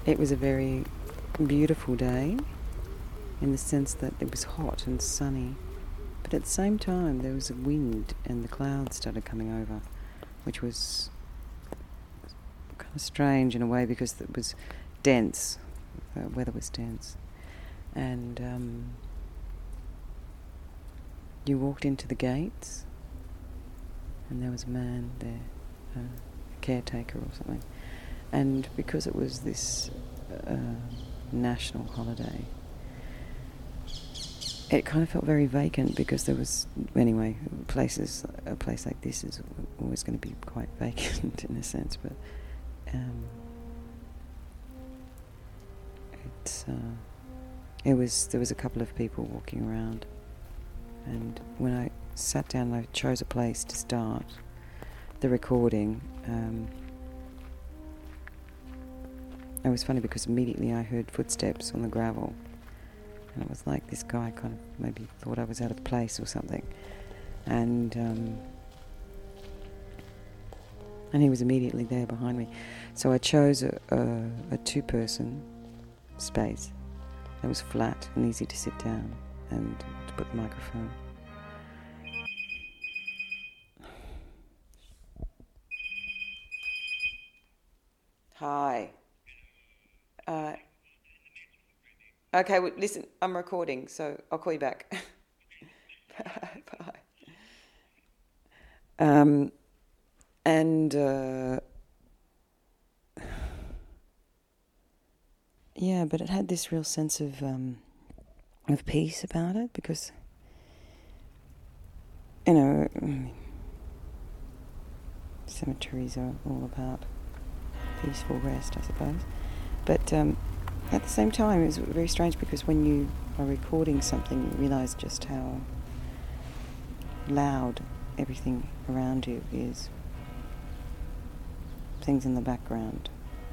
It was a very beautiful day in the sense that it was hot and sunny, but at the same time there was a wind and the clouds started coming over, which was kind of strange in a way because it was dense. The weather was dense. And you walked into the gates and there was a man there, a caretaker or something. And because it was this national holiday, it kind of felt very vacant because there was, anyway, a place like this is always going to be quite vacant in a sense, but there was a couple of people walking around, and when I sat down I chose a place to start the recording. It was funny because immediately I heard footsteps on the gravel, and it was like this guy kind of maybe thought I was out of place or something, and he was immediately there behind me. So I chose a two-person space that was flat and easy to sit down and to put the microphone. Hi. Okay, well, listen, I'm recording, so I'll call you back. Bye. Yeah, but it had this real sense of peace about it because, you know, cemeteries are all about peaceful rest, I suppose. But at the same time, it was very strange because when you are recording something, you realise just how loud everything around you is. Things in the background.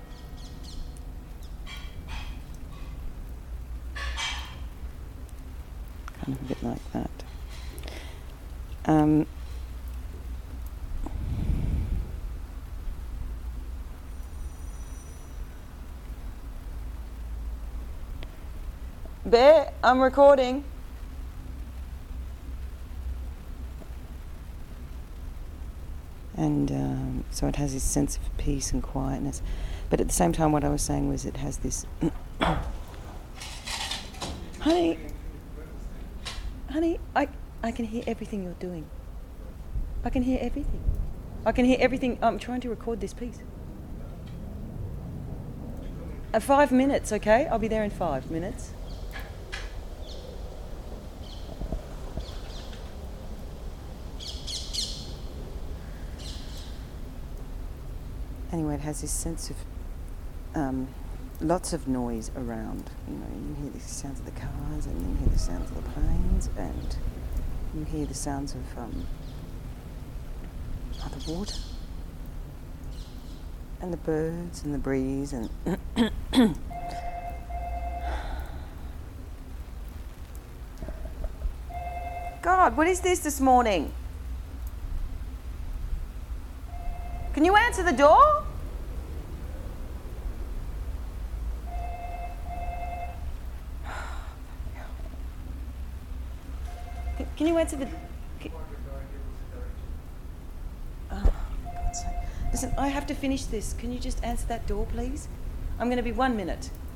Kind of a bit like that. Bear, I'm recording. And so it has this sense of peace and quietness. But at the same time, what I was saying was it has this... Honey, I can hear everything you're doing. I can hear everything. I can hear everything. I'm trying to record this piece. 5 minutes, okay? I'll be there in 5 minutes. Anyway, it has this sense of lots of noise around. You know, you hear the sounds of the cars, and then you hear the sounds of the planes, and you hear the sounds of the water, and the birds, and the breeze, and God, what is this morning? Can you answer the door? Can you answer the... Oh, for God's sake. Listen, I have to finish this. Can you just answer that door, please? I'm going to be 1 minute.